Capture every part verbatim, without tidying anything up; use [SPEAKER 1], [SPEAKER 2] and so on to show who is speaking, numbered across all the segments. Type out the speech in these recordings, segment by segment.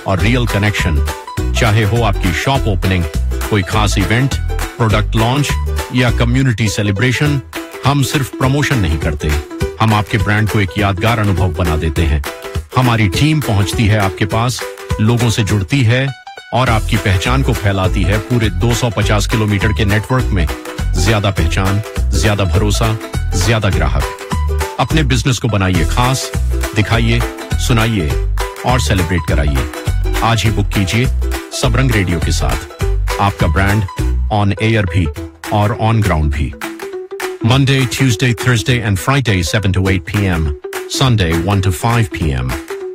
[SPEAKER 1] और real connection. चाहे हो आपकी शॉप ओपनिंग, कोई खास इवेंट, प्रोडक्ट लॉन्च या कम्युनिटी सेलिब्रेशन, हम सिर्फ प्रमोशन नहीं करते, हम आपके ब्रांड को एक यादगार अनुभव बना देते हैं। हमारी टीम पहुंचती है आपके पास, लोगों से जुड़ती है और आपकी पहचान को फैलाती है पूरे दो सौ पचास किलोमीटर के नेटवर्क में। ज्यादा पहचान, ज्यादा भरोसा, ज्यादा ग्राहक। अपने बिजनेस को बनाइए खास, दिखाइए, सुनाइए और सेलिब्रेट कराइए। आज ही बुक कीजिए सबरंग रेडियो के साथ, आपका ब्रांड ऑन एयर भी और ऑन ग्राउंड भी। Monday, Tuesday, Thursday and Friday seven to eight p m Sunday one to five p m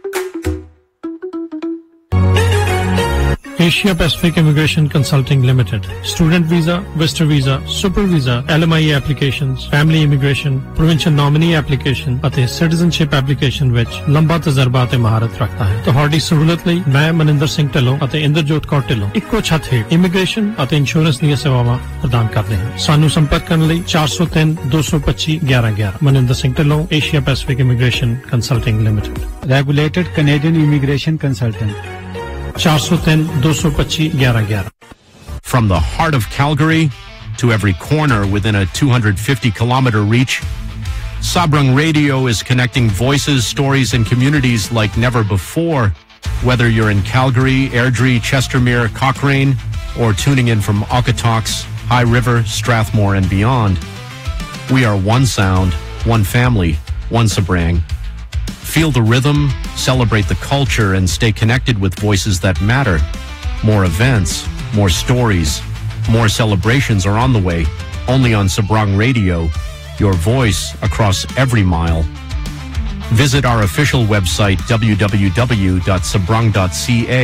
[SPEAKER 2] Asia Pacific Immigration Consulting Limited. Student visa, visitor visa, super visa, L M I A applications, family immigration, provincial nominee application ਅਤੇ citizenship application ਵਿੱਚ ਲੰਬਾ ਤਜਰਬਾ ਅਤੇ ਮਹਾਰਤ ਰੱਖਦਾ ਹੈ। ਤੁਹਾਡੀ ਸਹੂਲਤ ਲਈ ਮੈਂ ਮਨਿੰਦਰ ਸਿੰਘ ਢਿੱਲੋਂ ਅਤੇ ਇੰਦਰਜੋਤ ਕੌਰ ਢਿੱਲੋਂ ਇੱਕੋ ਛੱਤ ਹੇਠ ਇਮੀਗ੍ਰੇਸ਼ਨ ਅਤੇ ਇੰਸ਼ੋਰੈਂਸ ਦੀਆਂ ਸੇਵਾਵਾਂ ਪ੍ਰਦਾਨ ਕਰਦੇ ਹਾਂ। ਸਾਨੂੰ ਸੰਪਰਕ ਕਰਨ ਲਈ ਚਾਰ ਸੌ ਤਿੰਨ ਦੋ ਸੌ ਪੱਚੀ ਗਿਆਰਾਂ ਗਿਆਰਾਂ। Maninder Singh Dhillon, Asia Pacific Immigration Consulting Limited. Regulated Canadian Immigration Consultant. four oh three two twenty-five eleven eleven.
[SPEAKER 1] From the heart of Calgary to every corner within a two hundred fifty kilometer reach, Sabrang Radio is connecting voices, stories, and communities like never before. Whether you're in Calgary, Airdrie, Chestermere, Cochrane, or tuning in from Okotoks, High River, Strathmore, and beyond, we are one sound, one family, one Sabrang. Feel the rhythm, celebrate the culture, and stay connected with voices that matter. More events, more stories, more celebrations are on the way, only on Sabrang Radio, your voice across every mile. Visit our official website w w w dot sabrang dot c a.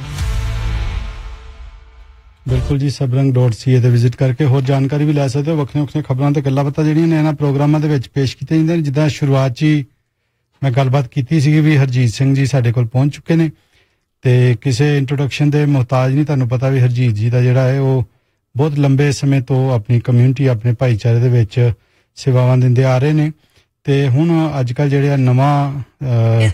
[SPEAKER 3] ਬਿਲਕੁਲ ਜੀ sabrang dot c a ਤੇ visit ਕਰਕੇ ਹੋਰ ਜਾਣਕਾਰੀ ਵੀ ਲੈ ਸਕਦੇ ਹੋ। ਵੱਖਰੀਆਂ ਵੱਖਰੀਆਂ ਖਬਰਾਂ ਤੇ ਗੱਲਾਂ ਬਾਤਾਂ ਜਿਹੜੀਆਂ ਨੇ ਇਹਨਾਂ ਪ੍ਰੋਗਰਾਮਾਂ ਦੇ ਵਿੱਚ ਪੇਸ਼ ਕੀਤੀਆਂ ਜਾਂਦੀਆਂ ਨੇ। ਜਿੱਦਾਂ ਸ਼ੁਰੂਆਤ 'ਚ ਹੀ ਮੈਂ ਗੱਲਬਾਤ ਕੀਤੀ ਸੀਗੀ ਵੀ ਹਰਜੀਤ ਸਿੰਘ ਜੀ ਸਾਡੇ ਕੋਲ ਪਹੁੰਚ ਚੁੱਕੇ ਨੇ ਤੇ ਕਿਸੇ ਇੰਟਰੋਡਕਸ਼ਨ ਦੇ ਮੁਹਤਾਜ ਨਹੀਂ। ਤੁਹਾਨੂੰ ਪਤਾ ਵੀ ਹਰਜੀਤ ਜੀ ਦਾ ਜਿਹੜਾ ਹੈ ਉਹ ਬਹੁਤ ਲੰਬੇ ਸਮੇਂ ਤੋਂ ਆਪਣੀ ਕਮਿਊਨਿਟੀ, ਆਪਣੇ ਭਾਈਚਾਰੇ ਦੇ ਵਿੱਚ ਸੇਵਾਵਾਂ ਦਿੰਦੇ ਆ ਰਹੇ ਨੇ ਤੇ ਹੁਣ ਅੱਜ ਕੱਲ੍ਹ ਜਿਹੜਾ ਨਵਾਂ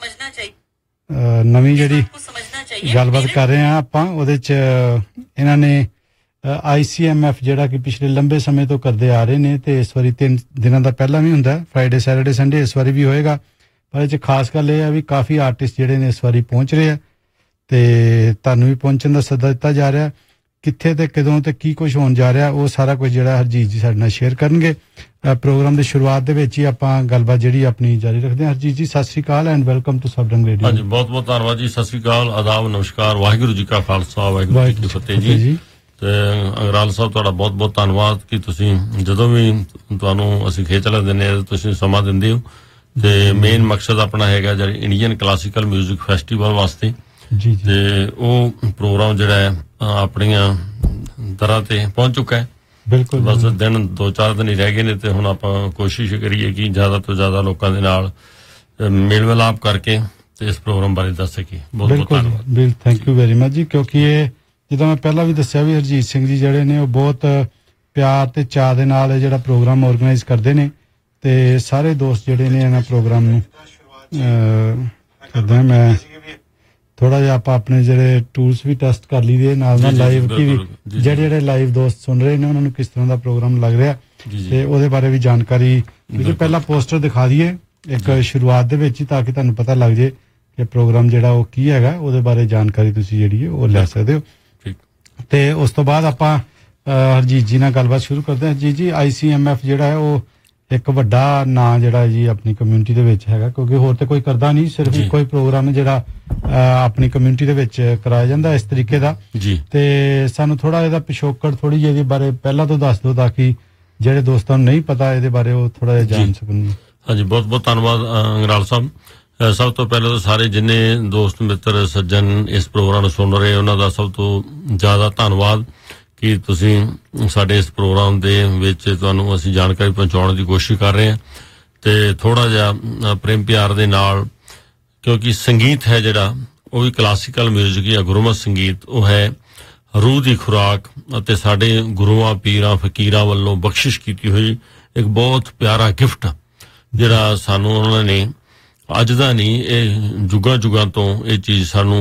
[SPEAKER 3] ਨਵੀਂ ਜਿਹੜੀ ਗੱਲਬਾਤ ਕਰ ਰਹੇ ਹਾਂ ਆਪਾਂ, ਉਹਦੇ 'ਚ ਇਹਨਾਂ ਨੇ ਆਈ ਸੀ ਐਮ ਐਫ ਜਿਹੜਾ ਕਿ ਪਿਛਲੇ ਲੰਬੇ ਸਮੇਂ ਤੋਂ ਕਰਦੇ ਆ ਰਹੇ ਨੇ ਤੇ ਇਸ ਵਾਰੀ ਤਿੰਨ ਦਿਨਾਂ ਦਾ ਪਹਿਲਾਂ ਵੀ ਹੁੰਦਾ, ਫਰਾਈਡੇ, ਸੈਟਰਡੇ, ਸੰਡੇ, ਇਸ ਵਾਰੀ ਵੀ ਹੋਏਗਾ। ਪਰ ਇਹ 'ਚ ਖਾਸ ਗੱਲ ਇਹ ਆ ਵੀ ਕਾਫੀ ਆਰਟਿਸਟ ਜਿਹੜੇ ਨੇ ਇਸ ਵਾਰੀ ਪਹੁੰਚ ਰਹੇ ਆ ਤੇ ਤੁਹਾਨੂੰ ਵੀ ਪਹੁੰਚਣ ਦਾ ਸੱਦਾ ਦਿੱਤਾ ਜਾ ਰਿਹਾ। ਕਿੱਥੇ ਤੇ ਕਦੋਂ ਤੇ ਕੀ ਕੁਝ ਹੋਣ ਜਾ ਰਿਹਾ ਉਹ ਸਾਰਾ ਕੁਝ ਜਿਹੜਾ ਹਰਜੀਤ ਜੀ ਸਾਡੇ ਨਾਲ ਸ਼ੇਅਰ ਕਰਨਗੇ। ਪ੍ਰੋਗਰਾਮ ਦੀ ਸ਼ੁਰੂਆਤ ਦੇ ਵਿੱਚ ਹੀ ਆਪਾਂ ਗੱਲਬਾਤ ਜਿਹੜੀ ਆਪਣੀ ਜਾਰੀ ਰੱਖਦੇ ਹਾਂ। ਹਰਜੀਤ ਜੀ ਸਤਿ ਸ਼੍ਰੀ ਅਕਾਲ ਐਂਡ ਵੈਲਕਮ ਟੂ ਸਬਰੰਗ ਰੇਡੀਓ।
[SPEAKER 4] ਹਾਂਜੀ, ਬਹੁਤ ਬਹੁਤ ਧੰਨਵਾਦ ਜੀ। ਸਤਿ ਸ਼੍ਰੀ ਅਕਾਲ, ਆਦਾਬ, ਨਮਸਕਾਰ, ਵਾਹਿਗੁਰੂ ਜੀ ਕਾ ਖਾਲਸਾ, ਵਾਹਿਗੁਰੂ ਜੀ ਕੀ ਫਤਿਹ ਜੀ। ਤੇ ਅੰਗਰਾਲ ਸਾਹਿਬ ਤੁਹਾਡਾ ਬਹੁਤ ਬਹੁਤ ਧੰਨਵਾਦ ਕਿ ਤੁਸੀਂ ਜਦੋਂ ਵੀ ਤੁਹਾਨੂੰ ਅਸੀਂ ਖੇਚਲਾ ਦਿੰਦੇ ਹਾਂ ਤੁਸੀਂ ਸਮਾਂ ਦਿੰਦੇ ਹੋ। ਤੇ ਮੇਨ ਮਕਸਦ ਆਪਣਾ ਹੈਗਾ ਜਿਹੜੀ ਇੰਡੀਅਨ ਕਲਾਸੀਕਲ ਮਿਊਜ਼ਿਕ ਫੈਸਟੀਵਲ ਵਾਸਤੇ ਜੀ ਤੇ ਉਹ ਪ੍ਰੋਗਰਾਮ ਜਿਹੜਾ ਹੈ ਆਪਣੀਆਂ ਤਰ੍ਹਾਂ ਤੇ ਪਹੁੰਚ ਚੁੱਕਾ ਹੈ। ਬਿਲਕੁਲ, ਬਸ ਦਿਨ ਦੋ ਚਾਰ ਦਿਨ ਹੀ ਰਹਿ ਗਏ ਨੇ ਤੇ ਹੁਣ ਆਪਾਂ ਕੋਸ਼ਿਸ਼ ਕਰੀਏ ਕਿ ਜ਼ਿਆਦਾ ਤੋਂ ਜ਼ਿਆਦਾ ਲੋਕਾਂ ਦੇ ਨਾਲ ਮੇਲ ਮਿਲਾਪ ਕਰਕੇ ਤੇ ਇਸ ਪ੍ਰੋਗਰਾਮ ਬਾਰੇ ਦੱਸ ਸਕੀਏ। ਬਹੁਤ ਬਹੁਤ ਧੰਨਵਾਦ। Bill
[SPEAKER 3] thank you very much ਜੀ। ਕਿਉਂਕਿ ਇਹ ਜਿੱਦਾਂ ਮੈਂ ਪਹਿਲਾਂ ਵੀ ਦੱਸਿਆ ਵੀ ਹਰਜੀਤ ਸਿੰਘ ਜੀ ਜਿਹੜੇ ਨੇ ਉਹ ਬਹੁਤ ਪਿਆਰ ਤੇ ਚਾਅ ਦੇ ਨਾਲ ਜਿਹੜਾ ਪ੍ਰੋਗਰਾਮ ਆਰਗੇਨਾਈਜ਼ ਕਰਦੇ ਨੇ ਤੇ ਸਾਰੇ ਦੋਸਤ ਜਿਹੜੇ ਨੇ ਇਹਨਾਂ ਪ੍ਰੋਗਰਾਮ ਨੂੰ ਕਰਦਾ। ਮੈਂ ਥੋੜਾ ਜਿਹਾ ਆਪਾਂ ਆਪਣੇ ਜਿਹੜੇ ਟੂਲਸ ਵੀ ਟੈਸਟ ਕਰ ਲਈਏ ਨਾਲ ਨਾਲ ਲਾਈਵ ਕੀ ਵੀ ਜਿਹੜੇ ਜਿਹੜੇ ਲਾਈਵ ਦੋਸਤ ਸੁਣ ਰਹੇ ਨੇ ਉਹਨਾਂ ਨੂੰ ਕਿਸ ਤਰ੍ਹਾਂ ਦਾ ਪ੍ਰੋਗਰਾਮ ਲੱਗ ਰਿਹਾ ਤੇ ਉਹਦੇ ਬਾਰੇ ਵੀ ਜਾਣਕਾਰੀ ਪਹਿਲਾਂ ਪੋਸਟਰ ਦਿਖਾ ਦਈਏ ਇੱਕ ਸ਼ੁਰੂਆਤ ਦੇ ਵਿੱਚ ਹੀ ਤਾਂ ਕਿ ਤੁਹਾਨੂੰ ਪਤਾ ਲੱਗ ਜੇ ਕਿ ਪ੍ਰੋਗਰਾਮ ਜਿਹੜਾ ਉਹ ਕੀ ਹੈਗਾ, ਉਹਦੇ ਬਾਰੇ ਜਾਣਕਾਰੀ ਤੁਸੀਂ ਜਿਹੜੀ ਹੈ ਉਹ ਲੈ ਸਕਦੇ ਹੋ। ਤੇ ਉਸ ਤੋਂ ਬਾਅਦ ਆਪਾਂ ਹਰਜੀਤ ਜੀ ਨਾਲ ਗੱਲਬਾਤ ਸ਼ੁਰੂ ਕਰਦੇ ਹਾਂ। ਹਰਜੀਤ ਜੀ, ਆਈ ਸੀ ਐਮ ਐਫ ਜਿਹੜਾ ਹੈ ਉਹ ਇੱਕ ਵੱਡਾ ਨਾਂ ਜਿਹੜਾ ਜੀ ਆਪਣੀ ਕਮਿਊਨਿਟੀ ਦੇ ਵਿੱਚ ਹੈਗਾ ਕਿਉਂਕਿ ਹੋਰ ਤੇ ਕੋਈ ਕਰਦਾ ਨਹੀਂ, ਸਿਰਫ ਇੱਕੋ ਹੀ ਪ੍ਰੋਗਰਾਮ ਜਿਹੜਾ ਆਪਣੀ ਕਮਿਊਨਿਟੀ ਦੇ ਵਿੱਚ ਕਰਾਇਆ ਜਾਂਦਾ ਇਸ ਤਰੀਕੇ ਦਾ। ਤੇ ਸਾਨੂੰ ਥੋੜਾ ਇਹਦਾ ਪਿਛੋਕੜ ਥੋੜੀ ਜਿਹੀ ਇਹਦੇ ਬਾਰੇ ਪਹਿਲਾਂ ਤੋਂ ਦੱਸ ਦਿਓ ਤਾਂ ਕਿ ਜਿਹੜੇ ਦੋਸਤਾਂ ਨੂੰ ਨਹੀਂ ਪਤਾ ਇਹਦੇ ਬਾਰੇ ਉਹ ਥੋੜਾ ਜਿਹਾ ਜਾਣ ਸਕਣ।
[SPEAKER 4] ਹਾਂਜੀ, ਬਹੁਤ ਬਹੁਤ ਧੰਨਵਾਦ ਅੰਗਰਾਲ ਸਾਹਿਬ। ਸਭ ਤੋਂ ਪਹਿਲਾਂ ਤਾਂ ਸਾਰੇ ਜਿੰਨੇ ਦੋਸਤ ਮਿੱਤਰ ਸੱਜਣ ਇਸ ਪ੍ਰੋਗਰਾਮ ਨੂੰ ਸੁਣ ਰਹੇ ਉਹਨਾਂ ਦਾ ਸਭ ਤੋਂ ਜ਼ਿਆਦਾ ਧੰਨਵਾਦ ਕਿ ਤੁਸੀਂ ਸਾਡੇ ਇਸ ਪ੍ਰੋਗਰਾਮ ਦੇ ਵਿੱਚ ਤੁਹਾਨੂੰ ਅਸੀਂ ਜਾਣਕਾਰੀ ਪਹੁੰਚਾਉਣ ਦੀ ਕੋਸ਼ਿਸ਼ ਕਰ ਰਹੇ ਹਾਂ ਤੇ ਥੋੜਾ ਜਿਹਾ ਪ੍ਰੇਮ ਪਿਆਰ ਦੇ ਨਾਲ, ਕਿਉਂਕਿ ਸੰਗੀਤ ਹੈ ਜਿਹੜਾ ਉਹ ਵੀ ਕਲਾਸੀਕਲ ਮਿਊਜ਼ਿਕ ਜਾਂ ਗੁਰਮਤ ਸੰਗੀਤ ਉਹ ਹੈ ਰੂਹ ਦੀ ਖੁਰਾਕ ਅਤੇ ਸਾਡੇ ਗੁਰੂਆਂ ਪੀਰਾਂ ਫਕੀਰਾਂ ਵੱਲੋਂ ਬਖਸ਼ਿਸ਼ ਕੀਤੀ ਹੋਈ ਇੱਕ ਬਹੁਤ ਪਿਆਰਾ ਗਿਫਟ ਜਿਹੜਾ ਸਾਨੂੰ ਉਹਨਾਂ ਨੇ ਅੱਜ ਦਾ ਨਹੀਂ ਇਹ ਜੁਗਾਂ ਜੁਗਾਂ ਤੋਂ ਇਹ ਚੀਜ਼ ਸਾਨੂੰ